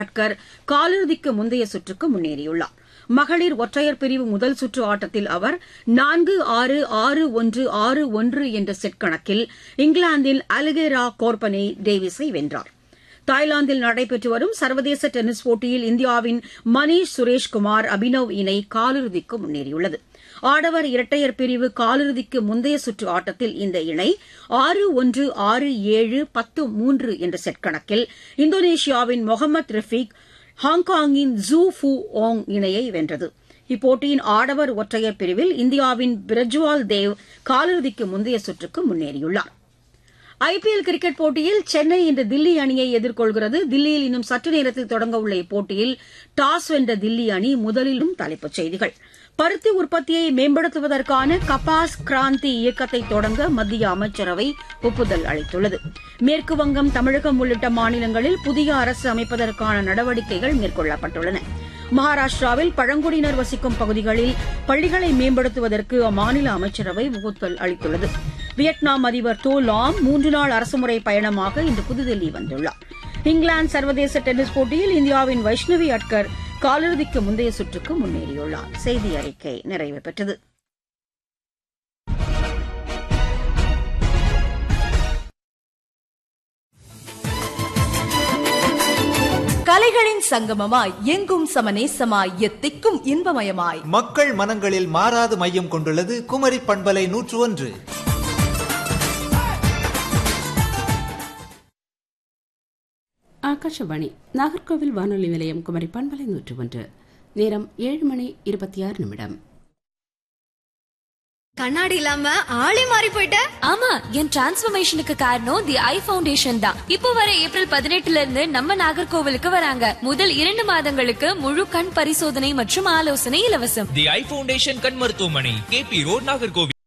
பட்கர் காலிறுதிக்கு முந்தைய சுற்றுக்கு முன்னேறியுள்ளார். மகளிர் ஒற்றையர் பிரிவு முதல் சுற்று ஆட்டத்தில் அவர் 4-6, 6-1, 6-1 என்ற செட் கணக்கில் இங்கிலாந்தின் அலிகேரா கோர்பனே டேவிஸை வென்றார். தாய்லாந்தில் நடைபெற்று வரும் சர்வதேச டென்னிஸ் போட்டியில் இந்தியாவின் மணீஷ் சுரேஷ்குமார் அபினவ் இணை காலிறுதிக்கு முன்னேறியுள்ளது. ஆடவர் இரட்டையர் பிரிவு காலிறுதிக்கு முந்தைய சுற்று ஆட்டத்தில் இந்த இணை 6-1, 6-7, 10-3 என்ற செட் கணக்கில் இந்தோனேஷியாவின் மொஹம்மத் ரஃபீக், ஹாங்காங்கின் ஜூ ஃபு ஓங் இணையை வென்றது. இப்போட்டியின் ஆடவர் ஒற்றையர் பிரிவில் இந்தியாவின் பிரஜ்வால் தேவ் காலிறுதிக்கு முந்தைய சுற்றுக்கு முன்னேறியுள்ளார். ஐபிஎல் கிரிக்கெட் போட்டியில் சென்னை இன்று தில்லி அணியை எதிர்கொள்கிறது. தில்லியில் இன்னும் சற்று நேரத்தில் தொடங்க உள்ள இப்போட்டியில் டாஸ் வென்ற தில்லி அணி முதலிலும். தலைப்புச் செய்திகள்: பருத்தி உற்பத்தியை மேம்படுத்துவதற்கான கபாஸ் கிராந்தி இயக்கத்தை தொடங்க மத்திய அமைச்சரவை ஒப்புதல் அளித்துள்ளது. மேற்குவங்கம், தமிழகம் உள்ளிட்ட மாநிலங்களில் புதிய அரசு அமைப்பதற்கான நடவடிக்கைகள் மேற்கொள்ளப்பட்டுள்ளன. மகாராஷ்டிராவில் பழங்குடியினர் வசிக்கும் பகுதிகளில் பள்ளிகளை மேம்படுத்துவதற்கு அம்மாநில அமைச்சரவை ஒப்புதல் அளித்துள்ளது. வியட்நாம் அதிபர் தோ லாம் 3 நாள் அரசுமுறை பயணமாக இன்று புதுதில்லி வந்துள்ளார். இங்கிலாந்து சர்வதேச டென்னிஸ் போட்டியில் இந்தியாவின் வைஷ்ணவி அட்கர் காலிறுதிக்கு முந்தைய சுற்றுக்கு முன்னேறியுள்ளார். செய்தி அறிக்கை நிறைவு பெற்றது. கலைகளின் சங்கமமாய், எங்கும் சமநேசமாய், எத்திக்கும் இன்பமயமாய், மக்கள் மனங்களில் மாறாது மையம் கொண்டுள்ளது குமரி பண்பலை 101. ஆகாஷவாணி நாகர்கோவில் வானொலி நிலையம் குமரி பண்பலை 101. நேரம் 7:26. கண்ணாடி இல்லாம ஆளே மாறி போயிட்ட. ஆமா, என் டிரான்ஸ்ஃபர்மேஷனுக்கு காரணம் தி ஐ ஃபவுண்டேஷன் தான். இப்போ வர ஏப்ரல் 18 இருந்து நம்ம நாகர்கோவிலுக்கு வராங்க. முதல் 2 மாதங்களுக்கு முழு கண் பரிசோதனை மற்றும் ஆலோசனை இலவசம். தி ஐ ஃபவுண்டேஷன் கண் மருத்துவமனை, KP ரோட், நாகர்கோவில்.